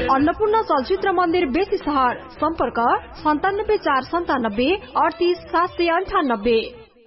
अन्नपूर्ण चलचित्र मन्दिर बेसी सहर सम्पर्क 97 497 38 798।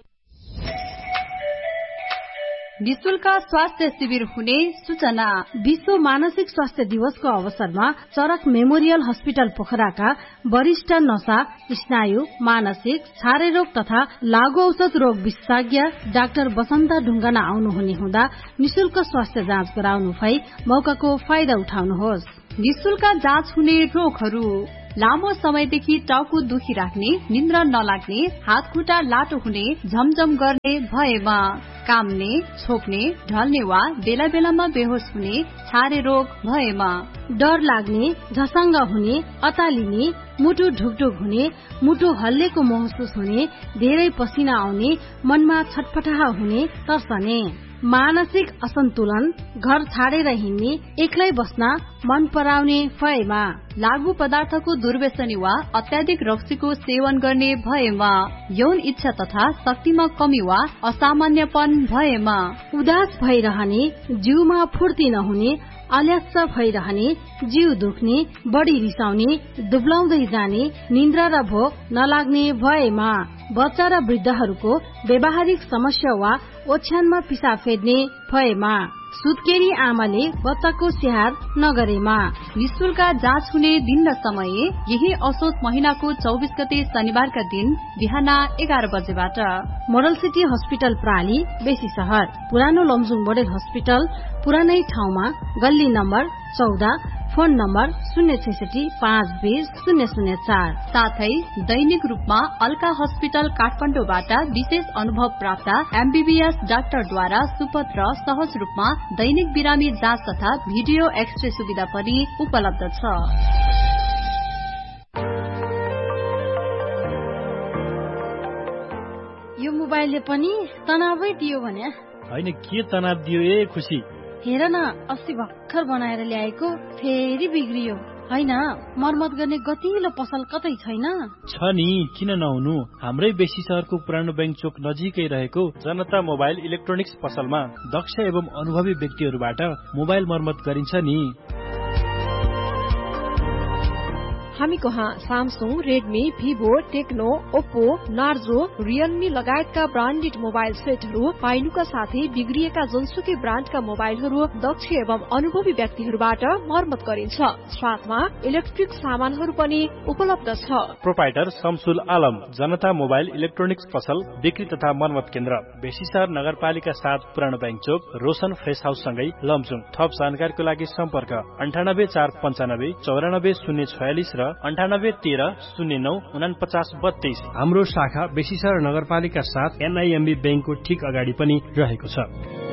निशुल्क स्वास्थ्य शिविर हुने सूचना। विश्व मानसिक स्वास्थ्य दिवसको अवसरमा चरक मेमोरियल हस्पिटल पोखराका वरिष्ठ नशा, स्नायु, मानसिक, छारे रोग तथा लागु औषध रोग विशेषज्ञ डाक्टर बसन्त ढुङ्गाना आउनुहुने हुँदा निशुल्क स्वास्थ्य जाँच गराउनु भई मौकाको फाइदा उठाउनुहोस्। निशुल्क जाँच हुने रोगहरू: लामो समयदेखि टाउको दुखिराख्ने, निन्द्रा नलाग्ने, हात खुट्टा लाटो हुने, झमझम गर्ने भएमा, काम्ने, छोप्ने, ढल्ने वा बेला बेलामा बेहोस हुने, छारे रोग भएमा, डर लाग्ने, झसङ्ग हुने, अतालिने, मुटु ढुकढुक हुने, मुटु हल्लेको महसुस हुने, धेरै पसिना आउने, मनमा छटपटाह हुने, तर्सने, मानसिक असन्तुलन, घर छाडेर हिँड्ने, एक्लै बस्न मन पराउने भएमा, लागु पदार्थको दुर्व्यसनी वा अत्याधिक रक्सीको सेवन गर्ने भएमा, यौन इच्छा तथा शक्तिमा कमी वा असामान्यपन भएमा, उदास भइरहने, जिउमा फुर्ती नहुने, आलस्य भइरहने, जिउ दुख्ने, बढी रिसाउने, दुब्लाउँदै जाने, निन्द्रा र भोक नलाग्ने भएमा, बच्चा र वृद्धहरूको व्यावहारिक समस्या वा ओछ्यानमा पिसाब फेर्ने भएमा, सुत्केरी आमाले बच्चाको स्याहार नगरेमा। निशुल्क जाँच हुने दिन र समय यही असोज महिनाको 24 गते शनिबारका दिन बिहान 11 बजेबाट। मोडल सिटी हस्पिटल प्राली बेसी सहर, पुरानो लमजुङ मोडल हस्पिटल पुरानै ठाउँमा, गल्ली नम्बर 14, फोन नम्बर 066 520 004। साथै दैनिक रूपमा अल्का हस्पिटल काठमाडौँबाट विशेष अनुभव प्राप्त एमबीबीएस डाक्टरद्वारा सुपथ र सहज रूपमा दैनिक बिरामी जाँच तथा भिडियो एक्सरे सुविधा पनि उपलब्ध छ। यो मोबाइलले पनि तनावै दियो भने? हैन, के तनाव दियो ए खुसी? हेर न, अस्ति भर्खर बनाएर ल्याएको फेरि बिग्रियो। हैन, मर्मत गर्ने गतिलो पसल कतै छैन? छ नि, किन नहुनु? हाम्रै बेसी शहरको पुरानो बैंक चोक नजिकै रहेको जनता मोबाइल इलेक्ट्रोनिक्स पसलमा दक्ष एवं अनुभवी व्यक्तिहरूबाट मोबाइल मर्मत गरिन्छ नि। हामी कहाँ Samsung, Redmi, Vivo, Tecno, Oppo, Narzo, Realme लगायतका ब्रान्डेड मोबाइल सेटहरू पाइनुका साथै बिग्रिएका जुनसुकै ब्रान्डका मोबाइलहरू दक्ष एवं अनुभवी व्यक्तिहरूबाट मर्मत गरिन्छ। साथमा इलेक्ट्रिक सामानहरू पनि उपलब्ध छ। प्रोपाइटर शमसुल आलम, जनता मोबाइल इलेक्ट्रोनिक्स पसल बिक्री तथा मर्मत केन्द्र, बेसीसहर नगरपालिका 7, पुरानो बैंक चोक, रोशन फ्रेस हाउस सँगै लमजुङ। थप जानकारीको लागि सम्पर्क 98 495 94 046 र 98 13 09 49 32। हाम्रो शाखा बेसीसहर नगरपालिका 7 NIMB बैंकको ठीक अगाडि पनि रहेको छ।